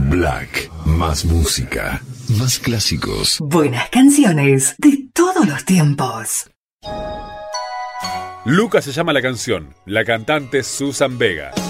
Black, más música, más clásicos. Buenas canciones de todos los tiempos. Lucas se llama la canción, la cantante Susan Vega.